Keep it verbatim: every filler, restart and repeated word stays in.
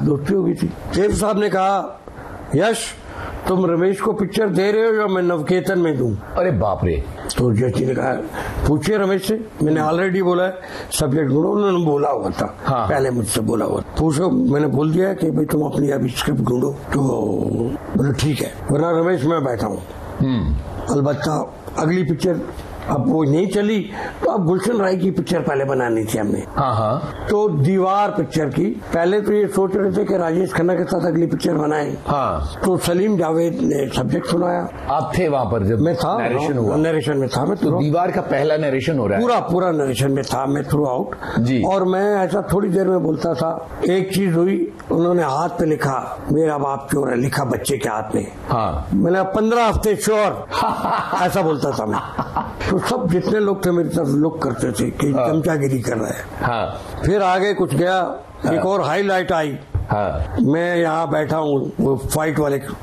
दोस्ती हो गई थी। देव साहब ने कहा, यश तुम रमेश को पिक्चर दे रहे हो या मैं नवकेतन में दूं? अरे बाप रे। तो जज जी ने कहा, पूछिए रमेश से, मैंने ऑलरेडी बोला है सब्जेक्ट ढूंढो। उन्होंने बोला हुआ था, हाँ। पहले मुझसे बोला हुआ, पूछो। मैंने बोल दिया कि भाई तुम अपनी अभी स्क्रिप्ट ढूंढो। तो बोले ठीक है, वरना रमेश मैं बैठा हूँ। अलबत्ता अगली पिक्चर अब वो नहीं चली तो अब गुलशन राय की पिक्चर पहले बनानी थी हमने। हाँ हाँ। तो दीवार पिक्चर की पहले तो ये सोच रहे थे कि राजेश खन्ना के साथ अगली पिक्चर बनाए। हाँ। तो सलीम जावेद ने सब्जेक्ट सुनाया। आप थे वहाँ पर जब मैं था, नरेशन हुआ? नरेशन में था मैं। तो दीवार का पहला नरेशन हो रहा है? पूरा पूरा नरेशन में था मैं थ्रू आउट जी। और मैं ऐसा थोड़ी देर में बोलता था। एक चीज हुई, उन्होंने हाथ पे लिखा, मेरा बाप चोर है, लिखा बच्चे के हाथ में। हाँ। मैंने पंद्रह हफ्ते श्योर ऐसा बोलता था मैं। तो सब जितने लोग थे मेरी तरफ लुक करते थे कि हाँ। चमचागिरी कर रहे हैं। हाँ। फिर आगे कुछ गया, हाँ। एक और हाईलाइट आई। हाँ। मैं यहाँ बैठा हूँ वो फाइट वाले